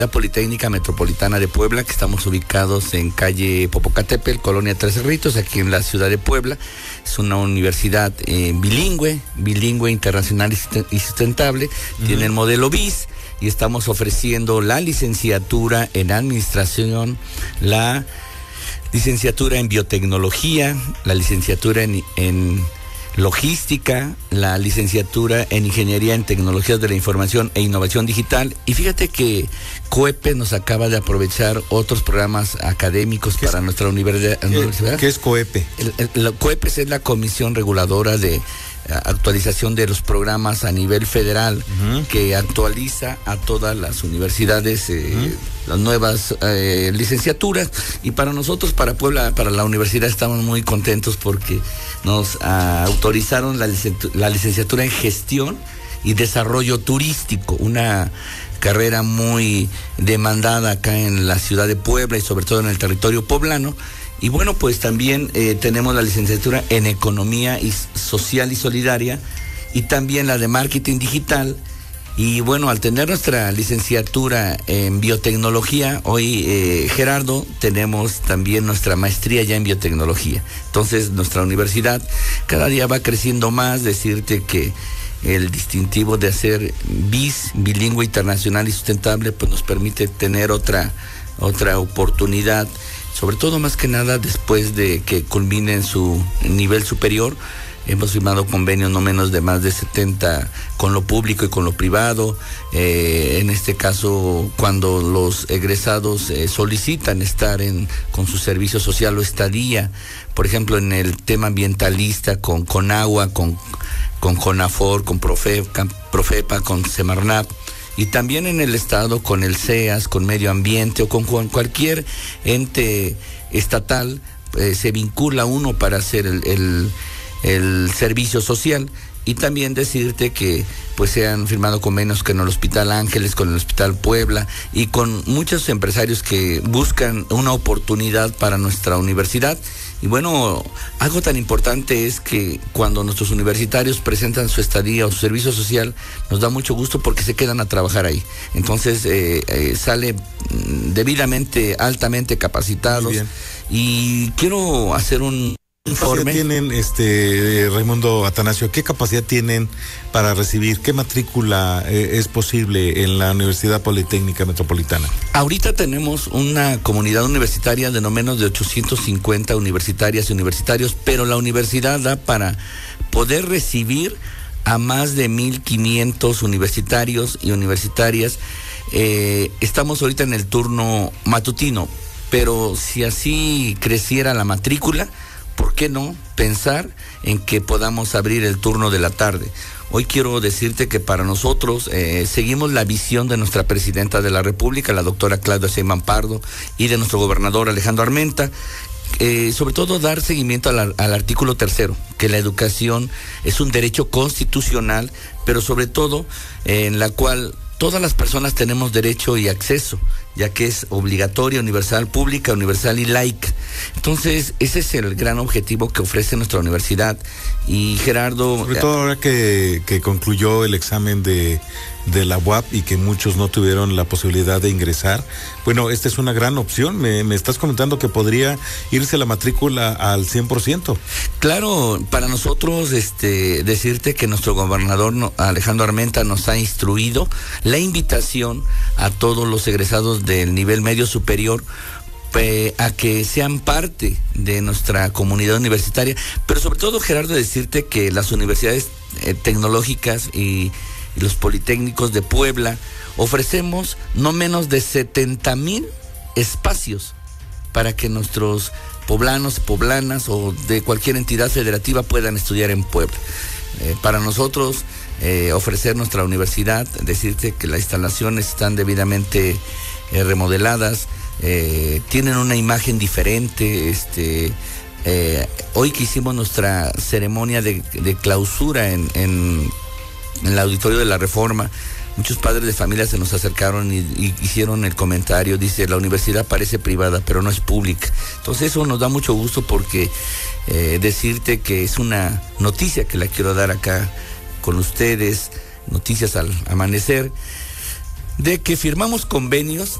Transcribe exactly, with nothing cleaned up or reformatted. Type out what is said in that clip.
La Politécnica Metropolitana de Puebla, que estamos ubicados en calle Popocatépetl, Colonia Tres Cerritos, aquí en la ciudad de Puebla. Es una universidad eh, bilingüe, bilingüe, internacional y sustentable. Uh-huh. Tiene el modelo B I S y estamos ofreciendo la licenciatura en Administración, la licenciatura en Biotecnología, la licenciatura en... en Logística, la licenciatura en Ingeniería en Tecnologías de la Información e Innovación Digital. Y fíjate que COEPE nos acaba de aprovechar otros programas académicos para es, nuestra universidad. ¿Qué, ¿qué es COEPE? El, el, el COEPE es la Comisión Reguladora de Actualización de los Programas a nivel federal, uh-huh. que actualiza a todas las universidades eh, uh-huh. las nuevas eh, licenciaturas. Y para nosotros, para Puebla, para la universidad, estamos muy contentos porque nos uh, autorizaron la, licenciatura, la licenciatura en Gestión y Desarrollo Turístico, una carrera muy demandada acá en la ciudad de Puebla y sobre todo en el territorio poblano. Y bueno, pues también eh, tenemos la licenciatura en Economía y Social y Solidaria y también la de Marketing Digital. Y bueno, al tener nuestra licenciatura en Biotecnología, hoy, eh, Gerardo, tenemos también nuestra maestría ya en Biotecnología. Entonces, nuestra universidad cada día va creciendo más. Decirte que el distintivo de hacer B I S, bilingüe, internacional y sustentable, pues nos permite tener otra, otra oportunidad, sobre todo más que nada después de que culminen su nivel superior. Hemos firmado convenios no menos de más de setenta con lo público y con lo privado. Eh, en este caso, cuando los egresados eh, solicitan estar en con su servicio social o estadía, por ejemplo, en el tema ambientalista, con Conagua, con, con CONAFOR, con Profepa, Profepa, con Semarnat, y también en el estado con el C E A S, con Medio Ambiente o con cualquier ente estatal, eh, se vincula uno para hacer el, el, el servicio social. Y también decirte que pues se han firmado convenios con el Hospital Ángeles, con el Hospital Puebla y con muchos empresarios que buscan una oportunidad para nuestra universidad. Y bueno, algo tan importante es que cuando nuestros universitarios presentan su estadía o su servicio social, nos da mucho gusto porque se quedan a trabajar ahí. Entonces eh, eh, sale debidamente, altamente capacitados. Y quiero hacer un ¿Qué capacidad tienen, este, Raimundo Atanasio, qué capacidad tienen para recibir? ¿Qué matrícula eh, es posible en la Universidad Politécnica Metropolitana? Ahorita tenemos una comunidad universitaria de no menos de ochocientos cincuenta universitarias y universitarios, pero la universidad da para poder recibir a más de mil quinientos universitarios y universitarias. Eh, estamos ahorita en el turno matutino, pero si así creciera la matrícula, ¿por qué no pensar en que podamos abrir el turno de la tarde? Hoy quiero decirte que para nosotros eh, seguimos la visión de nuestra presidenta de la República, la doctora Claudia Sheinbaum Pardo, y de nuestro gobernador Alejandro Armenta, eh, sobre todo dar seguimiento al, al artículo tercero, que la educación es un derecho constitucional, pero sobre todo eh, en la cual todas las personas tenemos derecho y acceso, ya que es obligatoria, universal, pública, universal y laica. Entonces, ese es el gran objetivo que ofrece nuestra universidad. Y Gerardo... Sobre todo ahora que, que concluyó el examen de, de la U A P y que muchos no tuvieron la posibilidad de ingresar, bueno, esta es una gran opción. Me, me estás comentando que podría irse la matrícula al cien por ciento. Claro, para nosotros este, decirte que nuestro gobernador no, Alejandro Armenta nos ha instruido la invitación a todos los egresados del nivel medio superior eh, a que sean parte de nuestra comunidad universitaria, pero sobre todo, Gerardo, decirte que las universidades eh, tecnológicas y, y los politécnicos de Puebla ofrecemos no menos de setenta mil espacios para que nuestros poblanos, poblanas o de cualquier entidad federativa puedan estudiar en Puebla. Eh, para nosotros eh, ofrecer nuestra universidad, decirte que las instalaciones están debidamente eh, remodeladas, eh, tienen una imagen diferente. Este, eh, hoy que hicimos nuestra ceremonia de, de clausura en, en, en el Auditorio de la Reforma, muchos padres de familia se nos acercaron y, y hicieron el comentario, dice, la universidad parece privada, pero no es pública. Entonces eso nos da mucho gusto porque eh, decirte que es una noticia que la quiero dar acá con ustedes, noticias al amanecer. de que firmamos convenios